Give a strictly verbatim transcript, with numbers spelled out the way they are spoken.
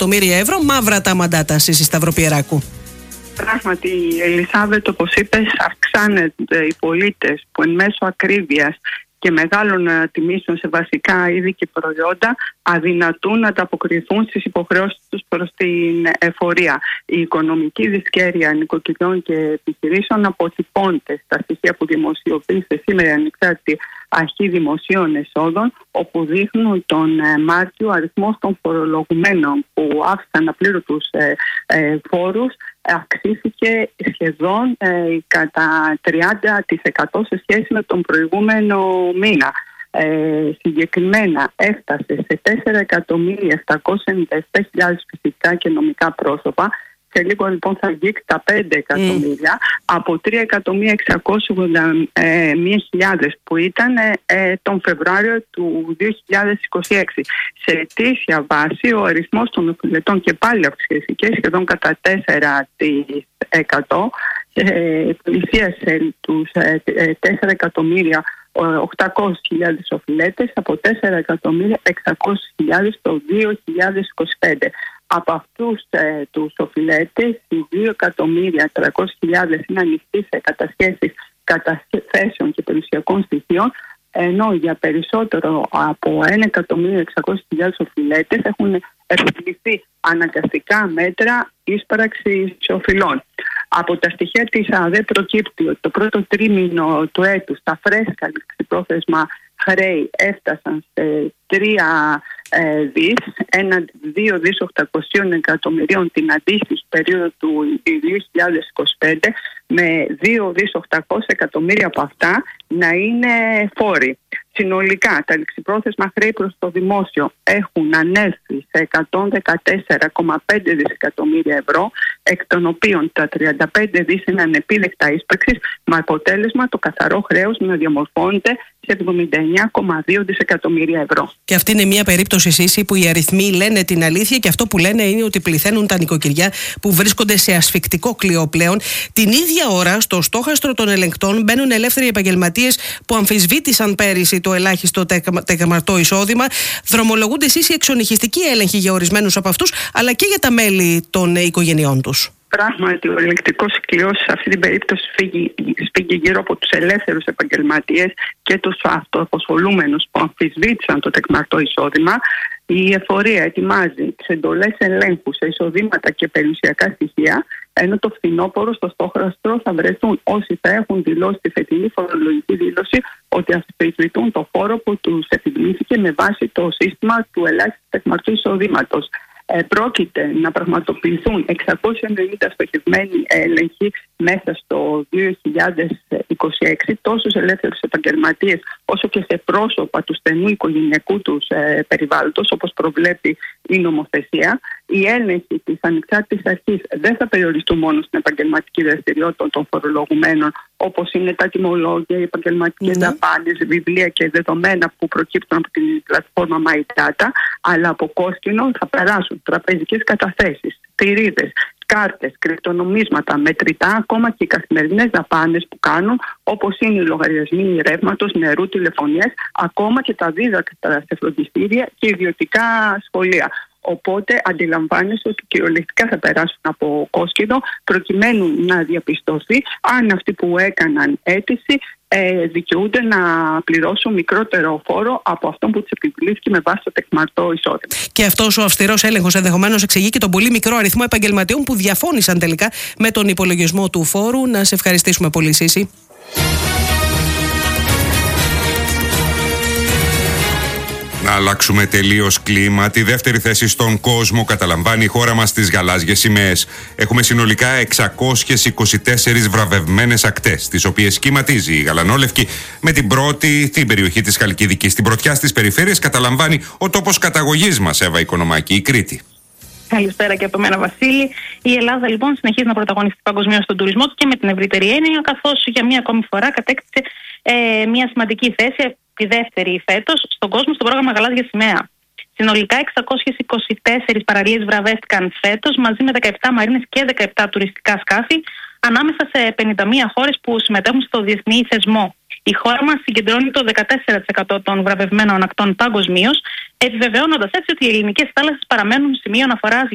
εκατομμύρια ευρώ. Μαύρα τα μαντάτα, Σύση Σταυροπιεράκου. Πράγματι, Ελισάβετ, όπως είπες, αυξάνονται οι πολίτες που εν μέσω ακρίβειας και μεγάλων τιμήσεων σε βασικά είδη και προϊόντα αδυνατούν να ανταποκριθούν στις υποχρεώσεις τους προς την εφορία. Η οικονομική δυσκέρεια νοικοκυριών και επιχειρήσεων αποτυπώνεται στα στοιχεία που δημοσιοποίησε σήμερα η ανεξάρτητη αρχή δημοσίων εσόδων, όπου δείχνουν τον Μάρτιο αριθμός των φορολογουμένων που άφησαν απλήρωτους ε, ε, φόρους αυξήθηκε σχεδόν ε, κατά τριάντα τοις εκατό σε σχέση με τον προηγούμενο μήνα. Ε, συγκεκριμένα έφτασε σε τέσσερα εκατομμύρια επτακόσιες ενενήντα επτά χιλιάδες φυσικά και νομικά πρόσωπα. Σε λίγο λοιπόν θα αγγίξει τα πέντε εκατομμύρια mm. από τρία εκατομμύρια εξακόσιες ογδόντα μία χιλιάδες που ήταν ε, τον Φεβρουάριο του δύο χιλιάδες είκοσι έξι. Σε ετήσια βάση ο αριθμός των οφειλετών και πάλι αυξήθηκε σχεδόν κατά τέσσερα τοις εκατό. Ε, πλησίασε τους ε, ε, τέσσερα εκατομμύρια οκτακόσιες χιλιάδες οφειλέτες από τέσσερα εκατομμύρια εξακόσιες χιλιάδες το δύο χιλιάδες είκοσι πέντε. Από αυτούς ε, τους οφειλέτες, οι δύο εκατομμύρια τριακόσιες χιλιάδες είναι ανοιχτοί σε κατασχέσεις καταθέσεων και περιουσιακών στοιχείων, ενώ για περισσότερο από ένα εκατομμύριο εξακόσιες χιλιάδες οφειλέτες έχουν επιβληθεί αναγκαστικά μέτρα ίσπραξης οφειλών. Από τα στοιχεία της ΑΔΕ προκύπτει ότι το πρώτο τρίμηνο του έτους τα φρέσκα ληξιπρόθεσμα χρέη έφτασαν σε τρία ε, δις, έναντι δύο δις οκτακόσια εκατομμυρίων την αντίστοιχη περίοδο του δύο χιλιάδες είκοσι πέντε, με δύο δις οκτακόσια εκατομμύρια από αυτά να είναι φόροι. Συνολικά τα ληξιπρόθεσμα χρέη προς το δημόσιο έχουν ανέλθει σε εκατόν δεκατέσσερα κόμμα πέντε δισεκατομμύρια ευρώ, εκ των οποίων τα τριάντα πέντε δις είναι ανεπίλεκτα ίσπραξης, με αποτέλεσμα το καθαρό χρέος να διαμορφώνεται σε εβδομήντα εννέα κόμμα δύο δισεκατομμύρια ευρώ. Και αυτή είναι μια περίπτωση, Σύση, που οι αριθμοί λένε την αλήθεια και αυτό που λένε είναι ότι πληθαίνουν τα νοικοκυριά που βρίσκονται σε ασφικτικό κλειό πλέον. Την ίδια ώρα, στο στόχαστρο των ελεγκτών μπαίνουν ελεύθεροι επαγγελματίες που αμφισβήτησαν πέρυσι το ελάχιστο τεκμαρτό εισόδημα. Δρομολογούνται, Σύση, εξονυχιστικοί έλεγχοι για ορισμένους από αυτούς, αλλά και για τα μέλη των οικογενειών τους. Πράγματι, ο ελεγκτικός κλειός σε αυτή την περίπτωση φύγει γύρω από τους ελεύθερους επαγγελματίες και τους αυτοαποσχολούμενους που αμφισβήτησαν το τεκμαρτό εισόδημα. Η εφορία ετοιμάζει τις εντολές ελέγχου σε εισοδήματα και περιουσιακά στοιχεία, ενώ το φθινόπωρο στο στόχαστρο θα βρεθούν όσοι θα έχουν δηλώσει τη φετινή φορολογική δήλωση ότι αμφισβητούν το φόρο που τους επιβλήθηκε με βάση το σύστημα του ελάχιστου τεκμαρτού εισοδήματος. Ε, πρόκειται να πραγματοποιηθούν εξακόσιοι ενενήντα στοχευμένοι έλεγχοι μέσα στο δύο χιλιάδες είκοσι έξι, τόσο σε ελεύθερους επαγγελματίες όσο και σε πρόσωπα του στενού οικογενειακού τους ε, περιβάλλοντος, όπως προβλέπει η νομοθεσία. Οι έλεγχοι της ανεξάρτητης αρχής δεν θα περιοριστούν μόνο στην επαγγελματική δραστηριότητα των φορολογουμένων, όπως είναι τα τιμολόγια, οι επαγγελματικές δαπάνες, βιβλία και δεδομένα που προκύπτουν από την πλατφόρμα MyData, αλλά από κόσκινο θα περάσουν τραπεζικές καταθέσεις, θηρίδες, κάρτες, κρυπτονομίσματα, μετρητά, ακόμα και οι καθημερινές δαπάνες που κάνουν, όπως είναι οι λογαριασμοί ρεύματος, νερού, τηλεφωνίες, ακόμα και τα δίδακτρα σε φροντιστήρια και ιδιωτικά σχολεία. Οπότε αντιλαμβάνεσαι ότι κυριολεκτικά θα περάσουν από κόσκινο προκειμένου να διαπιστωθεί αν αυτοί που έκαναν αίτηση ε, δικαιούνται να πληρώσουν μικρότερο φόρο από αυτό που τους επιβλήθηκε με βάση το τεκμαρτό εισόδημα. Και αυτός ο αυστηρός έλεγχος ενδεχομένως εξηγεί και τον πολύ μικρό αριθμό επαγγελματιών που διαφώνησαν τελικά με τον υπολογισμό του φόρου. Να σε ευχαριστήσουμε πολύ, Σύση. Να αλλάξουμε τελείως κλίμα. Τη δεύτερη θέση στον κόσμο καταλαμβάνει η χώρα μας στις γαλάζιες σημαίες. Έχουμε συνολικά εξακόσιες είκοσι τέσσερις βραβευμένες ακτές, τις οποίες κυματίζει η γαλανόλευκη με την πρώτη την περιοχή της Χαλκιδικής. Την πρωτιά στις περιφέρειες καταλαμβάνει ο τόπος καταγωγής μας, Εύα Οικονομάκη, η Κρήτη. Καλησπέρα και από μένα, Βασίλη. Η Ελλάδα λοιπόν συνεχίζει να πρωταγωνιστεί παγκοσμίως στον τουρισμό και με την ευρύτερη έννοια, καθώς για μία ακόμη φορά κατέκτησε ε, μια σημαντική θέση, τη δεύτερη φέτος, στον κόσμο στο πρόγραμμα Γαλάζια Σημαία. Συνολικά εξακόσιες είκοσι τέσσερις παραλίες βραβεύτηκαν φέτος, μαζί με δεκαεπτά μαρίνες και δεκαεπτά τουριστικά σκάφη, ανάμεσα σε πενήντα μία χώρες που συμμετέχουν στο διεθνή θεσμό. Η χώρα μας συγκεντρώνει το δεκατέσσερα τοις εκατό των βραβευμένων ακτών παγκοσμίως, επιβεβαιώνοντας έτσι ότι οι ελληνικές θάλασσες παραμένουν σημείο αναφοράς